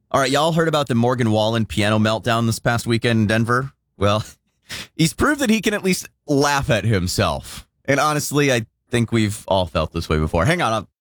All right, y'all heard about the Morgan Wallen piano meltdown this past weekend in Denver? Well, he's proved that he can at least laugh at himself. And honestly, I think we've all felt this way before. Hang on,